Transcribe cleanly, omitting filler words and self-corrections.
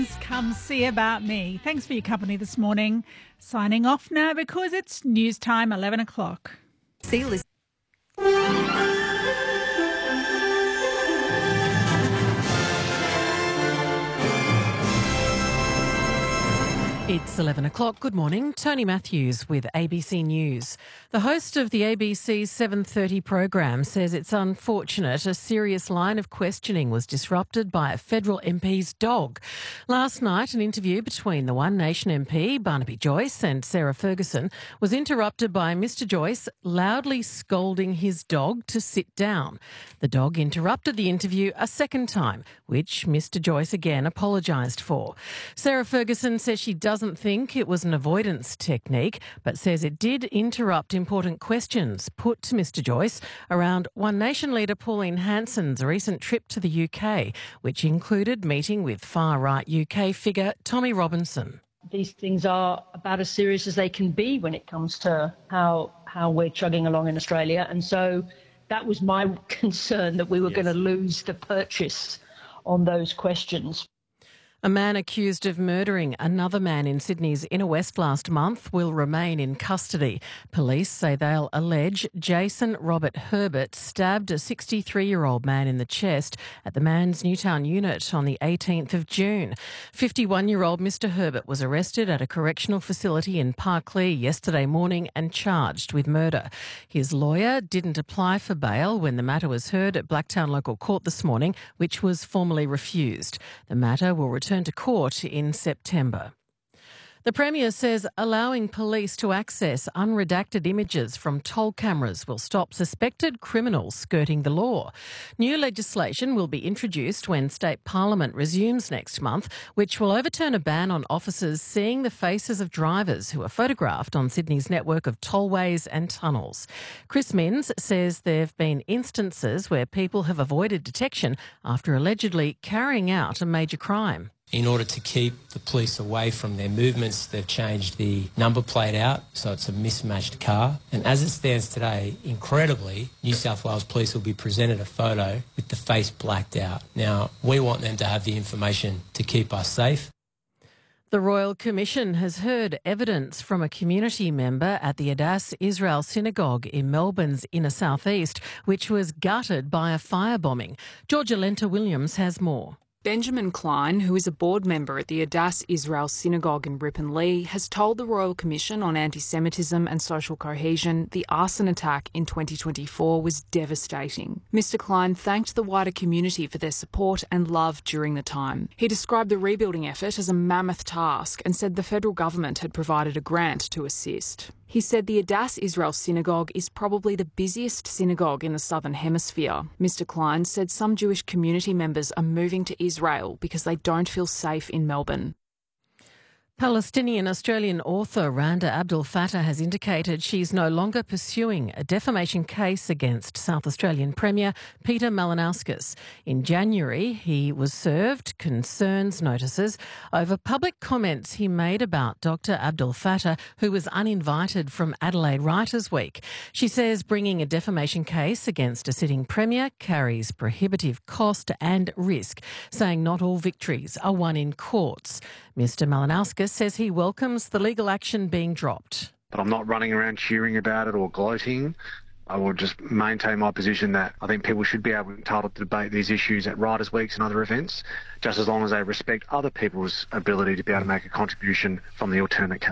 Come see about me. Thanks for your company this morning. Signing off now because it's news time, 11 o'clock. See, listen. It's 11 o'clock. Good morning. Tony Matthews with ABC News. The host of the ABC's 7:30 program says it's unfortunate a serious line of questioning was disrupted by a federal MP's dog. Last night, an interview between the One Nation MP, Barnaby Joyce, and Sarah Ferguson was interrupted by Mr Joyce loudly scolding his dog to sit down. The dog interrupted the interview a second time, which Mr Joyce again apologised for. Sarah Ferguson says she doesn't think it was an avoidance technique, but says it did interrupt important questions put to Mr Joyce around One Nation leader Pauline Hanson's recent trip to the UK, which included meeting with far-right UK figure Tommy Robinson. These things are about as serious as they can be when it comes to how we're chugging along in Australia. And so that was my concern, that we were going to lose the purchase on those questions. A man accused of murdering another man in Sydney's Inner West last month will remain in custody. Police say they'll allege Jason Robert Herbert stabbed a 63-year-old man in the chest at the Man's Newtown unit on the 18th of June. 51-year-old Mr Herbert was arrested at a correctional facility in Parklea yesterday morning and charged with murder. His lawyer didn't apply for bail when the matter was heard at Blacktown Local Court this morning, which was formally refused. The matter will return to court in September. The Premier says allowing police to access unredacted images from toll cameras will stop suspected criminals skirting the law. New legislation will be introduced when State Parliament resumes next month, which will overturn a ban on officers seeing the faces of drivers who are photographed on Sydney's network of tollways and tunnels. Chris Minns says there have been instances where people have avoided detection after allegedly carrying out a major crime. In order to keep the police away from their movements, they've changed the number plate out, so it's a mismatched car. And as it stands today, incredibly, New South Wales Police will be presented a photo with the face blacked out. Now, we want them to have the information to keep us safe. The Royal Commission has heard evidence from a community member at the Adass Israel Synagogue in Melbourne's inner southeast, which was gutted by a firebombing. Georgia Lenta-Williams has more. Benjamin Klein, who is a board member at the Adass Israel Synagogue in Ripponlea, has told the Royal Commission on Anti-Semitism and Social Cohesion the arson attack in 2024 was devastating. Mr Klein thanked the wider community for their support and love during the time. He described the rebuilding effort as a mammoth task and said the federal government had provided a grant to assist. He said the Adass Israel Synagogue is probably the busiest synagogue in the Southern Hemisphere. Mr Klein said some Jewish community members are moving to Israel because they don't feel safe in Melbourne. Palestinian-Australian author Randa Abdel Fattah has indicated she's no longer pursuing a defamation case against South Australian Premier Peter Malinauskas. In January, he was served concerns notices over public comments he made about Dr Abdel Fattah, who was uninvited from Adelaide Writers' Week. She says bringing a defamation case against a sitting Premier carries prohibitive cost and risk, saying not all victories are won in courts. Mr Malinauskas says he welcomes the legal action being dropped. But I'm not running around cheering about it or gloating. I will just maintain my position that I think people should be entitled to debate these issues at Writers' Weeks and other events, just as long as they respect other people's ability to be able to make a contribution from the alternate case.